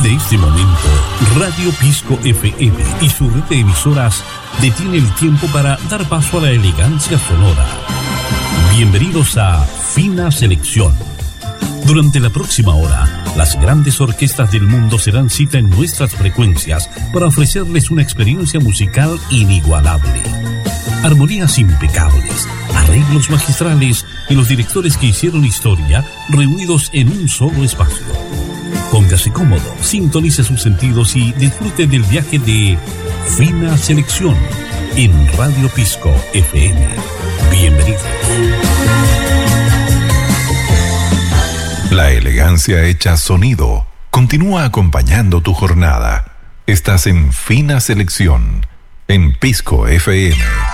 De este momento, Radio Pisco FM y su red de emisoras detiene el tiempo para dar paso a la elegancia sonora. Bienvenidos a Fina Selección. Durante la próxima hora, las grandes orquestas del mundo se dan cita en nuestras frecuencias para ofrecerles una experiencia musical inigualable. Armonías impecables, arreglos magistrales y los directores que hicieron historia reunidos en un solo espacio. Póngase cómodo, sintonice sus sentidos y disfrute del viaje de Fina Selección en Radio Pisco FM. Bienvenidos. La elegancia hecha sonido continúa acompañando tu jornada. Estás en Fina Selección en Pisco FM.